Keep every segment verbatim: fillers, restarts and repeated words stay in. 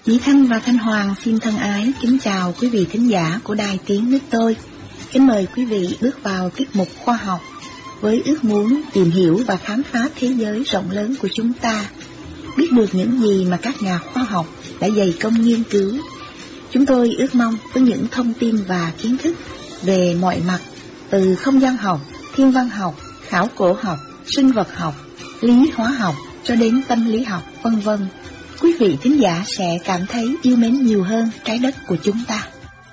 Nhĩ Thanh và Thanh Hoàng xin thân ái kính chào quý vị thính giả của Đài Tiếng Nước Tôi. Kính mời quý vị bước vào tiết mục khoa học với ước muốn tìm hiểu và khám phá thế giới rộng lớn của chúng ta, biết được những gì mà các nhà khoa học đã dày công nghiên cứu. Chúng tôi ước mong với những thông tin và kiến thức về mọi mặt, từ không gian học, thiên văn học, khảo cổ học, sinh vật học, lý hóa học cho đến tâm lý học, vân vân, quý vị thính giả sẽ cảm thấy yêu mến nhiều hơn trái đất của chúng ta.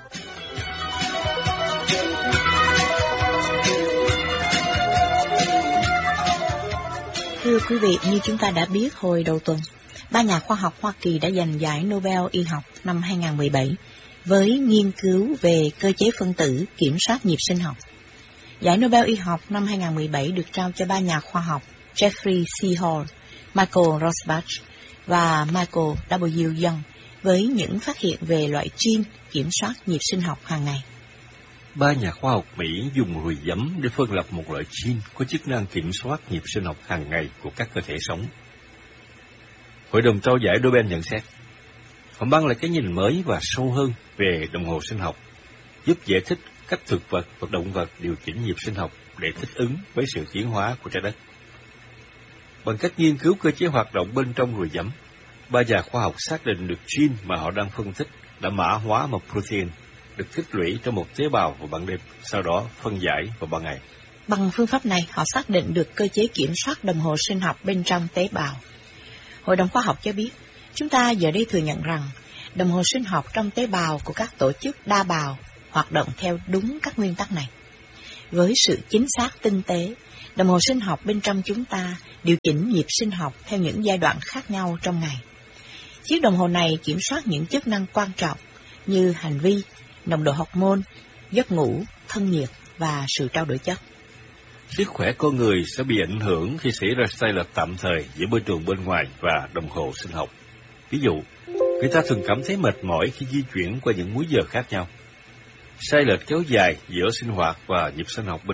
Thưa quý vị, như chúng ta đã biết hồi đầu tuần, ba nhà khoa học Hoa Kỳ đã giành giải Nobel y học năm hai không một bảy với nghiên cứu về cơ chế phân tử kiểm soát nhịp sinh học. Giải Nobel y học năm hai không một bảy được trao cho ba nhà khoa học Jeffrey C. Hall, Michael Rosbach và Michael W. Young với những phát hiện về loại gene kiểm soát nhịp sinh học hàng ngày. Ba nhà khoa học Mỹ dùng ruồi giấm để phân lập một loại gene có chức năng kiểm soát nhịp sinh học hàng ngày của các cơ thể sống. Hội đồng trao giải Nobel nhận xét, họ mang lại cái nhìn mới và sâu hơn về đồng hồ sinh học, giúp giải thích cách thực vật và động vật điều chỉnh nhịp sinh học để thích ứng với sự tiến hóa của trái đất. Bằng cách nghiên cứu cơ chế hoạt động bên trong ruồi giấm, ba nhà khoa học xác định được gene mà họ đang phân tích đã mã hóa một protein được tích lũy trong một tế bào vào ban đêm, sau đó phân giải vào ban ngày. Bằng phương pháp này, họ xác định được cơ chế kiểm soát đồng hồ sinh học bên trong tế bào. Hội đồng khoa học cho biết, chúng ta giờ đây thừa nhận rằng đồng hồ sinh học trong tế bào của các tổ chức đa bào hoạt động theo đúng các nguyên tắc này. Với sự chính xác tinh tế, đồng hồ sinh học bên trong chúng ta điều chỉnh nhịp sinh học theo những giai đoạn khác nhau trong ngày. Chiếc đồng hồ này kiểm soát những chức năng quan trọng như hành vi, nồng độ hormone, giấc ngủ, thân nhiệt và sự trao đổi chất. Sức khỏe con người sẽ bị ảnh hưởng khi xảy ra sai lệch tạm thời giữa môi trường bên ngoài và đồng hồ sinh học. Ví dụ, người ta thường cảm thấy mệt mỏi khi di chuyển qua những múi giờ khác nhau. Sai lệch kéo dài giữa sinh hoạt và nhịp sinh học bên